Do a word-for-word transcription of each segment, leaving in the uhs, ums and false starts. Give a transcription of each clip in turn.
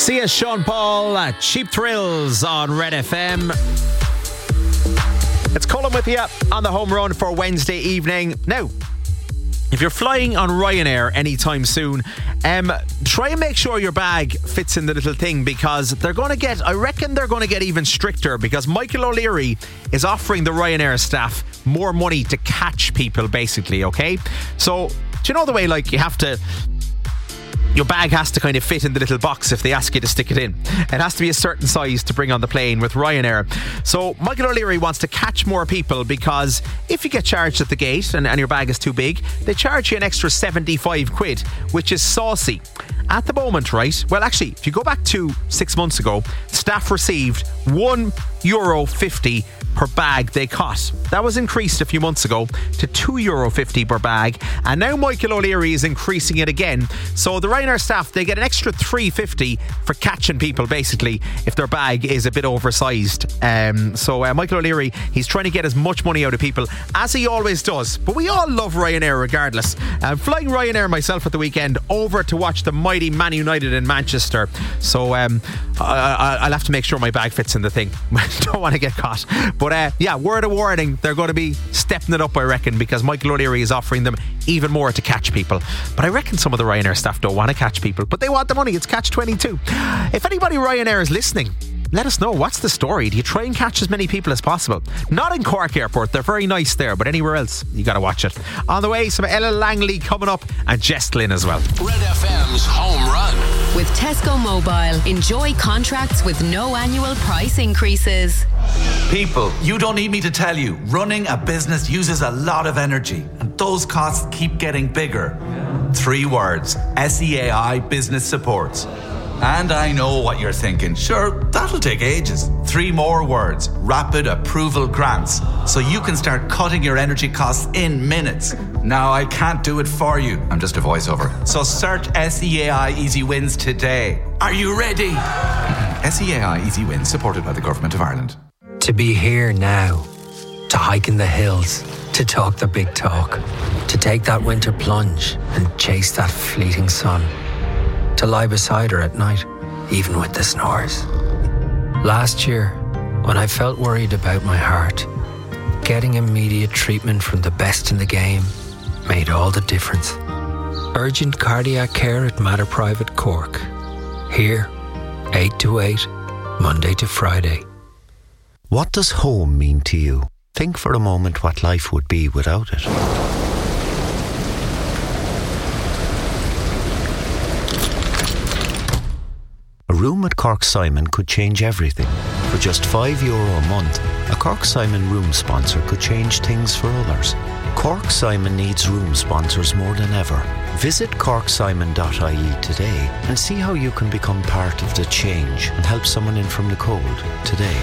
See us, Sean Paul, uh, Cheap Thrills on Red F M. It's Colin with you on the home run for Wednesday evening. Now, if you're flying on Ryanair anytime soon, um, try and make sure your bag fits in the little thing, because they're going to get, I reckon they're going to get even stricter, because Michael O'Leary is offering the Ryanair staff more money to catch people, basically, okay? So, do you know the way, like, you have to... your bag has to kind of fit in the little box if they ask you to stick it in. It has to be a certain size to bring on the plane with Ryanair. So Michael O'Leary wants to catch more people, because if you get charged at the gate and, and your bag is too big, they charge you an extra seventy-five quid, which is saucy. At the moment, right, well actually, if you go back to six months ago, staff received one euro fifty per bag they caught. That was increased a few months ago to two euro fifty per bag, and now Michael O'Leary is increasing it again. So the Ryanair staff, they get an extra three fifty for catching people, basically, if their bag is a bit oversized. Um, so uh, Michael O'Leary, he's trying to get as much money out of people as he always does. But we all love Ryanair regardless. I'm flying Ryanair myself at the weekend over to watch the mighty Man United in Manchester. So um, I, I'll have to make sure my bag fits in the thing. Don't want to get caught. But uh, yeah, word of warning, they're going to be stepping it up, I reckon, because Michael O'Leary is offering them even more to catch people. But I reckon some of the Ryanair staff don't want to catch people, but they want the money. It's catch twenty-two. If anybody Ryanair is listening, let us know. What's the story? Do you try and catch as many people as possible? Not in Cork Airport, they're very nice there, but anywhere else, you got to watch it. On the way, some Ella Langley coming up, and Jess Glynn as well. Red F M's Home Run. With Tesco Mobile, enjoy contracts with no annual price increases. People, you don't need me to tell you, running a business uses a lot of energy, and those costs keep getting bigger. Three words: S E A I Business Supports. And I know what you're thinking. Sure, that'll take ages. Three more words: Rapid Approval Grants. So you can start cutting your energy costs in minutes. Now, I can't do it for you. I'm just a voiceover. So search S E A I Easy Wins today. Are you ready? S E A I Easy Wins, supported by the Government of Ireland. To be here now. To hike in the hills. To talk the big talk. To take that winter plunge and chase that fleeting sun. To lie beside her at night, even with the snores. Last year, when I felt worried about my heart, getting immediate treatment from the best in the game made all the difference. Urgent cardiac care at Mater Private Cork. Here, eight to eight, Monday to Friday. What does home mean to you? Think for a moment what life would be without it. A room at Cork Simon could change everything. For just five euro a month, a Cork Simon room sponsor could change things for others. Cork Simon needs room sponsors more than ever. Visit cork simon dot I E today and see how you can become part of the change and help someone in from the cold today.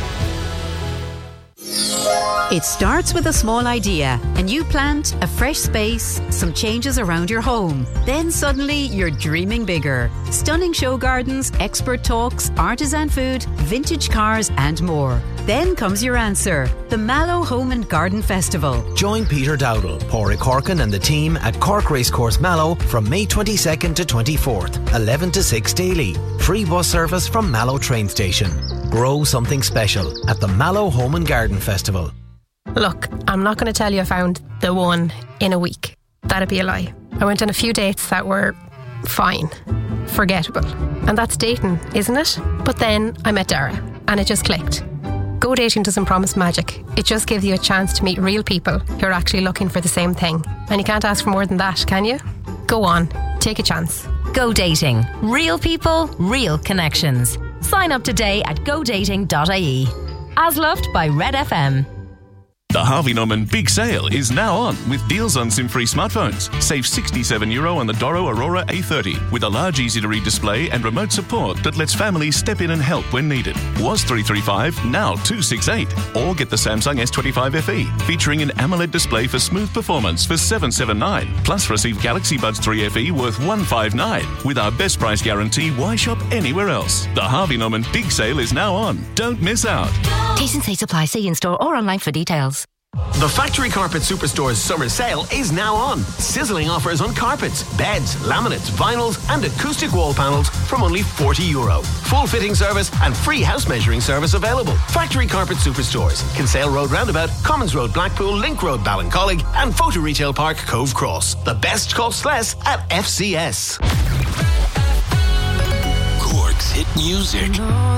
It starts with a small idea. A new plant, a fresh space, some changes around your home. Then suddenly you're dreaming bigger. Stunning show gardens, expert talks, artisan food, vintage cars and more. Then comes your answer, the Mallow Home and Garden Festival. Join Peter Dowdall, Pádraig Corkin and the team at Cork Racecourse Mallow from May twenty-second to twenty-fourth, eleven to six daily. Free bus service from Mallow train station. Grow something special at the Mallow Home and Garden Festival. Look, I'm not going to tell you I found the one in a week. That'd be a lie. I went on a few dates that were fine, forgettable. And that's dating, isn't it? But then I met Dara and it just clicked. Go dating doesn't promise magic. It just gives you a chance to meet real people who are actually looking for the same thing. And you can't ask for more than that, can you? Go on, take a chance. Go dating. Real people, real connections. Sign up today at go dating dot I E. As loved by Red F M. The Harvey Norman Big Sale is now on with deals on SIM-free smartphones. Save sixty-seven euro on the Doro Aurora A thirty with a large easy-to-read display and remote support that lets families step in and help when needed. Was three thirty-five, now two sixty-eight. Or get the Samsung S twenty-five F E featuring an AMOLED display for smooth performance for seven seventy-nine. Plus receive Galaxy Buds three F E worth one fifty-nine. With our best price guarantee, why shop anywhere else? The Harvey Norman Big Sale is now on. Don't miss out. T's and C's apply. See in store or online for details. The Factory Carpet Superstore's summer sale is now on. Sizzling offers on carpets, beds, laminates, vinyls and acoustic wall panels from only forty euro. Full fitting service and free house measuring service available. Factory Carpet Superstores, Kinsale Road Roundabout, Commons Road Blackpool, Link Road Ballincollig and Photo Retail Park Cove Cross. The best costs less at F C S. Cork's hit music.